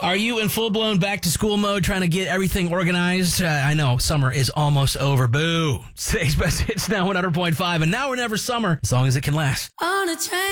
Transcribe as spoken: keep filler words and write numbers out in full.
Are you in full-blown back-to-school mode trying to get everything organized? Uh, I know, summer is almost over. Boo. Today's best hits now one hundred point five, and now or never summer, as long as it can last. On a train.